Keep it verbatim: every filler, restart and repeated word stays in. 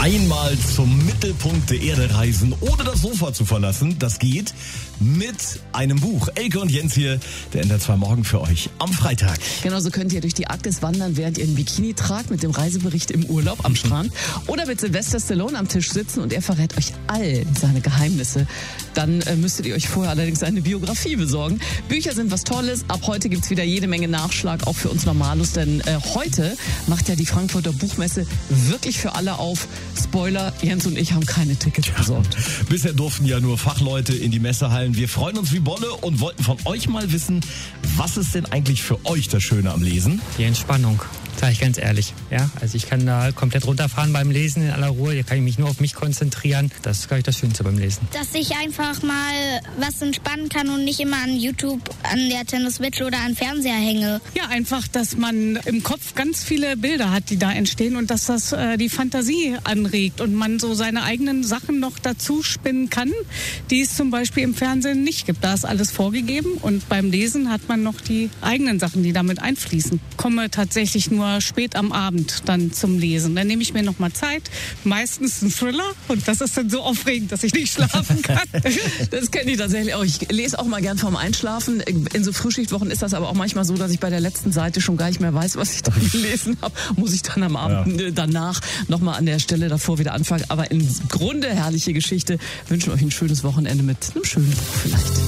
Einmal zum Mittelpunkt der Erde reisen, ohne das Sofa zu verlassen. Das geht mit einem Buch. Elke und Jens hier, der N D R zwei Morgen für euch am Freitag. Genauso könnt ihr durch die Arktis wandern, während ihr ein Bikini tragt, mit dem Reisebericht im Urlaub am Strand. Oder mit Sylvester Stallone am Tisch sitzen und er verrät euch all seine Geheimnisse. Dann äh, müsstet ihr euch vorher allerdings eine Biografie besorgen. Bücher sind was Tolles. Ab heute gibt's wieder jede Menge Nachschlag, auch für uns Normalos. Denn äh, heute macht ja die Frankfurter Buchmesse wirklich für alle auf. Spoiler, Jens und ich haben keine Tickets besorgt. Bisher durften ja nur Fachleute in die Messehallen. Wir freuen uns wie Bolle und wollten von euch mal wissen, was ist denn eigentlich für euch das Schöne am Lesen? Die Entspannung, sage ich ganz ehrlich. Ja, also ich kann da komplett runterfahren beim Lesen in aller Ruhe. Hier kann ich mich nur auf mich konzentrieren. Das ist, glaube ich, das Schönste beim Lesen. Dass ich einfach mal was entspannen kann und nicht immer an YouTube, an der Nintendo Switch oder an Fernseher hänge. Ja, einfach, dass man im Kopf ganz viele Bilder hat, die da entstehen und dass das äh, die Fantasie anregt und man so seine eigenen Sachen noch dazu spinnen kann, die es zum Beispiel im Fernsehen nicht gibt. Da ist alles vorgegeben und beim Lesen hat man noch die eigenen Sachen, die damit einfließen. Komme tatsächlich nur spät am Abend dann zum Lesen. Dann nehme ich mir noch mal Zeit, meistens einen Thriller und das ist dann so aufregend, dass ich nicht schlafen kann. Das kenne ich tatsächlich auch. Ich lese auch mal gern vorm Einschlafen. In so Frühschichtwochen ist das aber auch manchmal so, dass ich bei der letzten Seite schon gar nicht mehr weiß, was ich da gelesen habe. Muss ich dann am Abend ja. danach nochmal an der Stelle davor wieder anfangen. Aber im Grunde herrliche Geschichte. Wünschen euch ein schönes Wochenende mit einem schönen Buch vielleicht.